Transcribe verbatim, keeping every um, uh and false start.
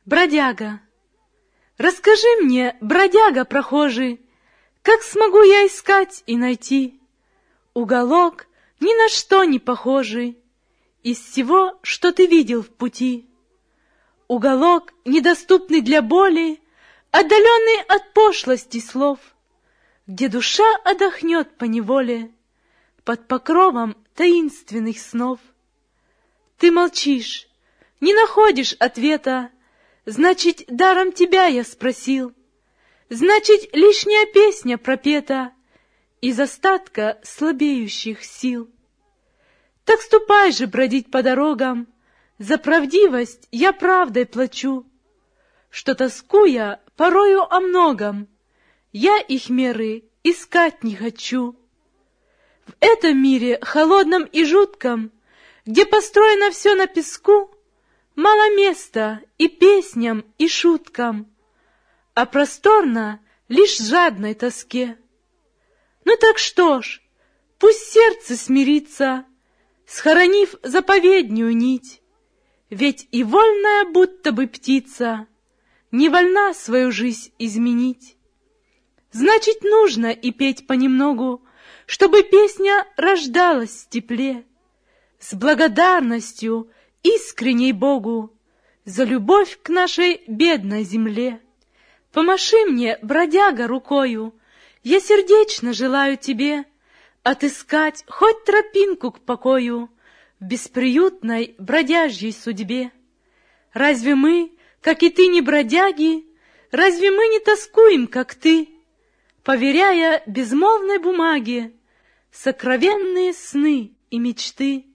Бродяга. Расскажи мне, бродяга прохожий, как смогу я искать и найти уголок, ни на что не похожий из всего, что ты видел в пути? Уголок, недоступный для боли, отдаленный от пошлости слов, где душа отдохнет поневоле под покровом таинственных снов. Ты молчишь, не находишь ответа, значит, даром тебя я спросил, значит, лишняя песня пропета из остатка слабеющих сил. Так ступай же бродить по дорогам, за правдивость я правдой плачу, что, тоскуя порою о многом, я их меры искать не хочу. В этом мире холодном и жутком, где построено все на песку, мало места и песням, и шуткам, а просторно лишь жадной тоске. Ну так что ж, пусть сердце смирится, схоронив заповеднюю нить, ведь и вольная будто бы птица не вольна свою жизнь изменить. Значит, нужно и петь понемногу, чтобы песня рождалась в тепле, с благодарностью искренней Богу за любовь к нашей бедной земле. Помаши мне, бродяга, рукою, я сердечно желаю тебе отыскать хоть тропинку к покою в бесприютной бродяжьей судьбе. Разве мы, как и ты, не бродяги? Разве мы не тоскуем, как ты, поверяя безмолвной бумаге сокровенные сны и мечты?